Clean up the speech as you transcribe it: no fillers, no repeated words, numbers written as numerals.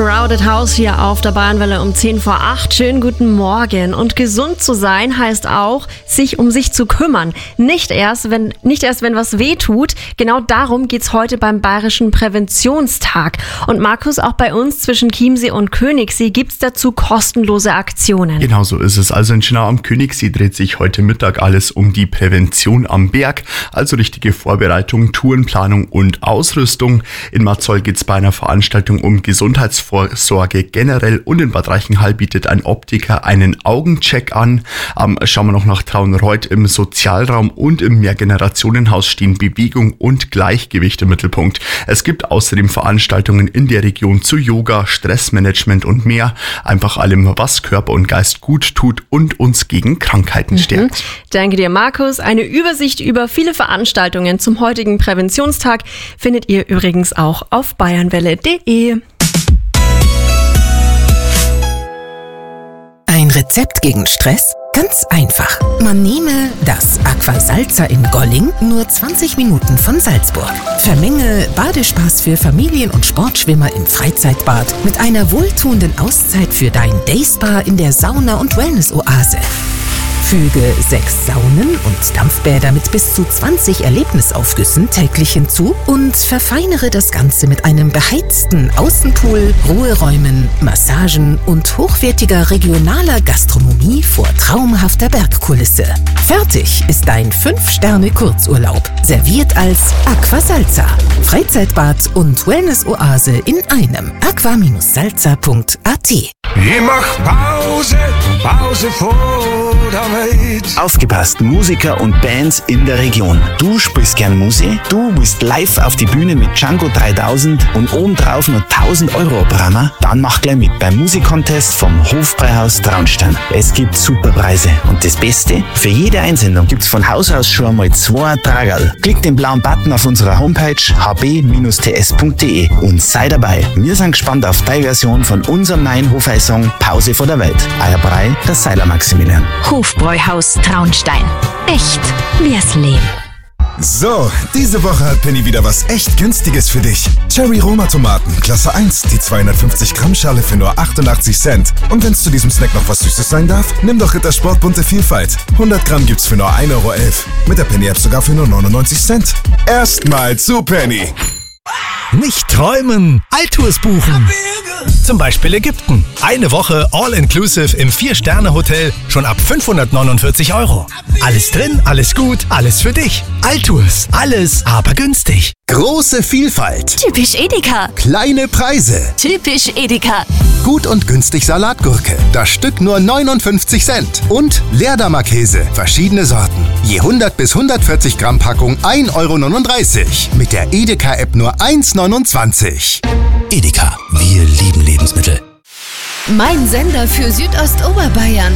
Crowded House hier auf der Bayernwelle um 10 vor 8. Schönen guten Morgen. Und gesund zu sein heißt auch, sich um sich zu kümmern. Nicht erst, wenn was weh tut. Genau darum geht's heute beim Bayerischen Präventionstag. Und Markus, auch bei uns zwischen Chiemsee und Königssee gibt's dazu kostenlose Aktionen. Genau so ist es. Also in Schnau am Königssee dreht sich heute Mittag alles um die Prävention am Berg. Also richtige Vorbereitung, Tourenplanung und Ausrüstung. In Marzoll geht's bei einer Veranstaltung um Gesundheitsvorsorge generell und in Bad Reichenhall bietet ein Optiker einen Augencheck an. Schauen wir noch nach Traunreuth im Sozialraum und im Mehrgenerationenhaus stehen Bewegung und Gleichgewicht im Mittelpunkt. Es gibt außerdem Veranstaltungen in der Region zu Yoga, Stressmanagement und mehr. Einfach allem, was Körper und Geist gut tut und uns gegen Krankheiten stärkt. Danke dir, Markus. Eine Übersicht über viele Veranstaltungen zum heutigen Präventionstag findet ihr übrigens auch auf bayernwelle.de. Ein Rezept gegen Stress? Ganz einfach. Man nehme das Aquasalza in Golling, nur 20 Minuten von Salzburg. Vermenge Badespaß für Familien- und Sportschwimmer im Freizeitbad mit einer wohltuenden Auszeit für dein Dayspa in der Sauna- und Wellness-Oase. Füge 6 Saunen und Dampfbäder mit bis zu 20 Erlebnisaufgüssen täglich hinzu und verfeinere das Ganze mit einem beheizten Außenpool, Ruheräumen, Massagen und hochwertiger regionaler Gastronomie vor traumhafter Bergkulisse. Fertig ist dein 5-Sterne-Kurzurlaub, serviert als Aquasalza. Freizeitbad und Wellness-Oase in einem. aqua-salza.at. Ich mach Pause vor der Welt. Aufgepasst, Musiker und Bands in der Region. Du spielst gern Musik, du willst live auf die Bühne mit Django 3000 und obendrauf noch 1000 Euro Programmer? Dann mach gleich mit beim Musikcontest vom Hofbräuhaus Traunstein. Es gibt super Preise und das Beste, für jede Einsendung gibt's von Haus aus schon einmal 2 Tragerl. Klick den blauen Button auf unserer Homepage hb-ts.de und sei dabei. Wir sind gespannt auf deine Version von unserem neuen Hofeisong Pause vor der Welt. Euer Brei, der Seiler Maximilian. Hofbräuhaus Traunstein. Echt wie's Leben. So, diese Woche hat Penny wieder was echt Günstiges für dich. Cherry Roma Tomaten, Klasse 1, die 250 Gramm Schale für nur 88 Cent. Und wenn's zu diesem Snack noch was Süßes sein darf, nimm doch Rittersport bunte Vielfalt. 100 Gramm gibt's für nur 1,11 Euro. Mit der Penny App sogar für nur 99 Cent. Erstmal zu Penny. Nicht träumen, Altours buchen. Zum Beispiel Ägypten. Eine Woche All-Inclusive im 4-Sterne-Hotel schon ab 549 Euro. Alles drin, alles gut, alles für dich. Altours, alles, aber günstig. Große Vielfalt. Typisch Edeka. Kleine Preise. Typisch Edeka. Gut und günstig Salatgurke. Das Stück nur 59 Cent. Und Leerdammer-Käse. Verschiedene Sorten. Je 100 bis 140 Gramm Packung 1,39 Euro. Mit der Edeka-App nur 1,29 €. Edeka, wir lieben Lebensmittel. Mein Sender für Südostoberbayern.